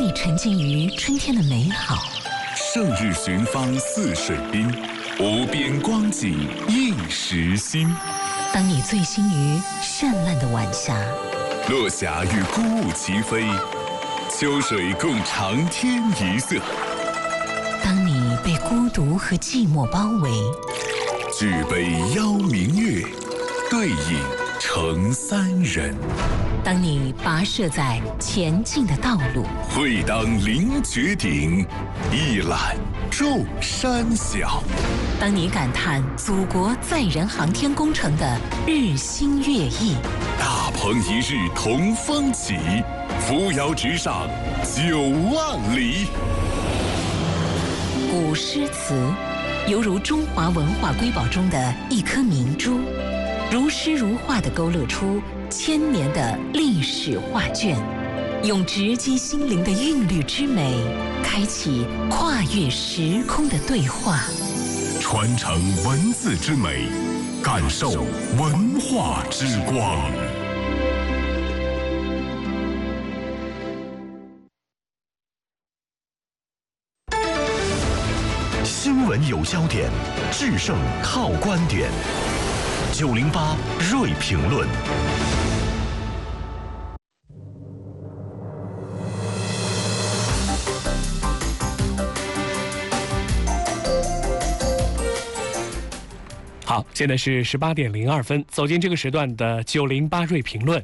你沉浸于春天的美好， 胜日寻芳泗水滨，无边光景映时心。 当你醉心于绚烂的晚霞， 落霞与孤鹜齐飞，秋水共长天一色。 当你被孤独和寂寞包围， 举杯邀明月，对影成三人。 当你跋涉在前进的道路， 会当凌绝顶，一览众山小。 当你感叹祖国载人航天工程的日新月异， 大鹏一日同风起，扶摇直上9万里。 古诗词犹如中华文化瑰宝中的一颗明珠，如诗如画地勾勒出千年的历史画卷，用直击心灵的韵律之美，开启跨越时空的对话， 传承文字之美，感受文化之光。新闻有焦点，制胜靠观点。908锐评论。 好，现在是18点02分，走进这个时段的908锐评论。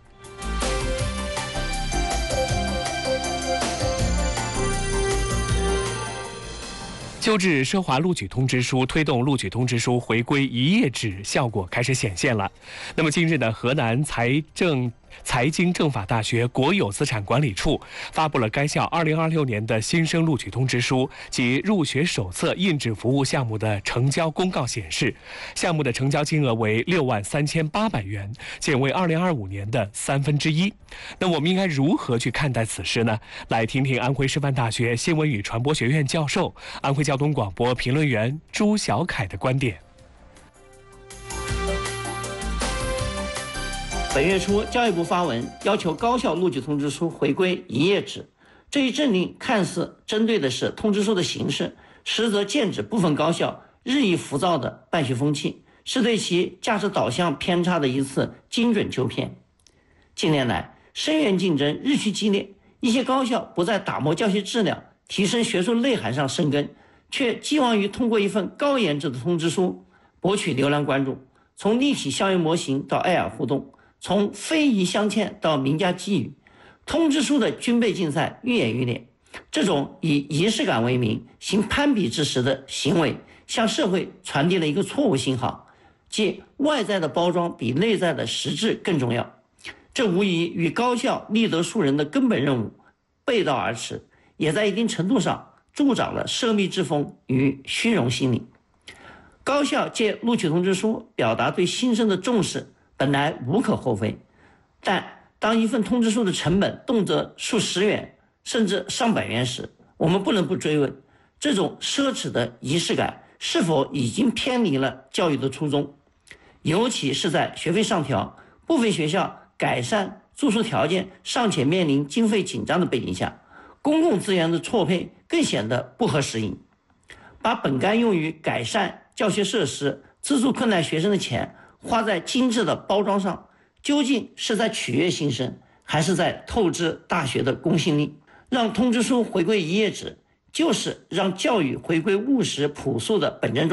旧制奢华录取通知书推动录取通知书回归一页制效果开始显现了。那么近日呢，河南财经政法大学国有资产管理处发布了该校2026年的新生录取通知书及入学手册印制服务项目的成交公告显示，项目的成交金额为63800元，仅为2025年的1/3。那我们应该如何去看待此事呢？来听听安徽师范大学新闻与传播学院教授、安徽交通广播评论员朱小凯的观点。 本月初，教育部发文要求高校录取通知书回归一页制。这一政令看似针对的是通知书的形式，实则剑指部分高校日益浮躁的办学风气，是对其价值导向偏差的一次精准纠偏。近年来，生源竞争日趋激烈，一些高校不在打磨教学质量、提升学术内涵上深耕，却寄望于通过一份高颜值的通知书博取流量关注。从立体校园模型到AR互动，从非遗镶嵌到名家寄语，通知书的军备竞赛愈演愈烈。这种以仪式感为名行攀比之实的行为，向社会传递了一个错误信号，即外在的包装比内在的实质更重要。这无疑与高校立德树人的根本任务背道而驰，也在一定程度上助长了奢靡之风与虚荣心理。高校借录取通知书表达对新生的重视，本来无可厚非，但当一份通知书的成本动辄数十元甚至上百元时，我们不能不追问，这种奢侈的仪式感是否已经偏离了教育的初衷。尤其是在学费上调、部分学校改善住宿条件尚且面临经费紧张的背景下，公共资源的错配更显得不合时宜。把本该用于改善教学设施、资助困难学生的钱花在精致的包装上，究竟是在取悦新生，还是在透支大学的公信力？让通知书回归一页制，就是让教育回归务实朴素的本真状态。